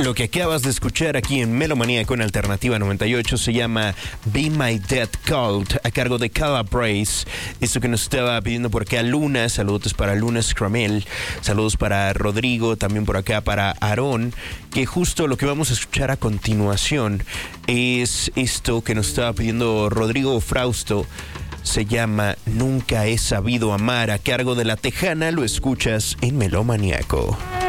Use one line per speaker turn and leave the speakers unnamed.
Lo que acabas de escuchar aquí en Melomanía con Alternativa 98 se llama Be My Dead Cult, a cargo de Calabrese. Esto que nos estaba pidiendo por acá Luna, saludos para Luna Scramel, saludos para Rodrigo, también por acá para Aarón, que justo lo que vamos a escuchar a continuación es esto que nos estaba pidiendo Rodrigo Frausto. Se llama Nunca He Sabido Amar, a cargo de La Tejana. Lo escuchas en Melomaniaco.